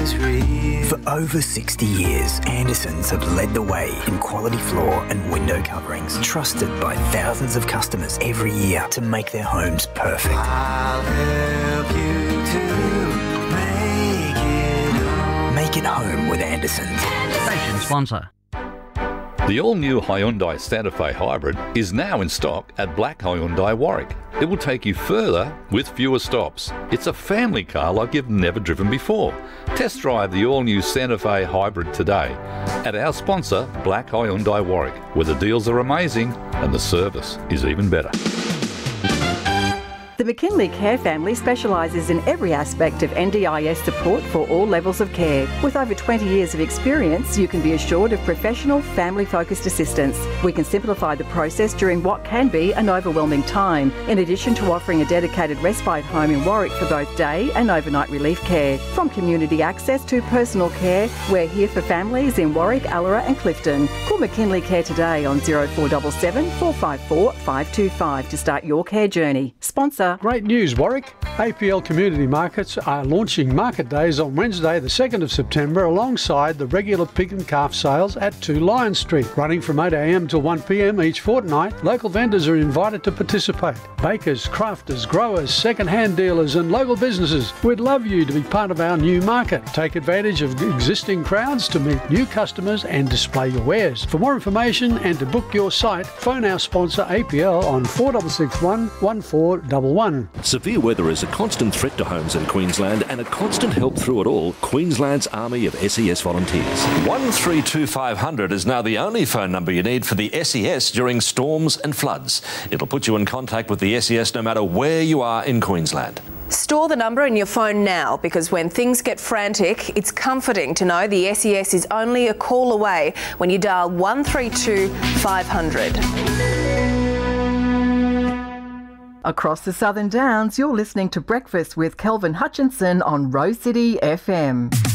is real. For over 60 years, Andersons have led the way in quality floor and window coverings, trusted by thousands of customers every year to make their homes perfect. I'll help you to make it home with Andersons. Station sponsor. The all-new Hyundai Santa Fe Hybrid is now in stock at Black Hyundai Warwick. It will take you further with fewer stops. It's a family car like you've never driven before. Test drive the all-new Santa Fe Hybrid today at our sponsor, Black Hyundai Warwick, where the deals are amazing and the service is even better. The McKinley Care family specialises in every aspect of NDIS support for all levels of care. With over 20 years of experience, you can be assured of professional, family-focused assistance. We can simplify the process during what can be an overwhelming time, in addition to offering a dedicated respite home in Warwick for both day and overnight relief care. From community access to personal care, we're here for families in Warwick, Allora and Clifton. Call McKinley Care today on 0477 454 525 to start your care journey. Sponsor. Great news, Warwick. APL Community Markets are launching market days on Wednesday the 2nd of September alongside the regular pig and calf sales at 2 Lion Street. Running from 8am till 1pm each fortnight, local vendors are invited to participate. Bakers, crafters, growers, second-hand dealers and local businesses, we'd love you to be part of our new market. Take advantage of existing crowds to meet new customers and display your wares. For more information and to book your site, phone our sponsor APL on 4661 1411. Severe weather is a constant threat to homes in Queensland and a constant help through it all. Queensland's army of SES volunteers. 132500 is now the only phone number you need for the SES during storms and floods. It'll put you in contact with the SES no matter where you are in Queensland. Store the number in your phone now, because when things get frantic, it's comforting to know the SES is only a call away when you dial 132500. Across the Southern Downs, you're listening to Breakfast with Kelvin Hutchinson on Rose City FM.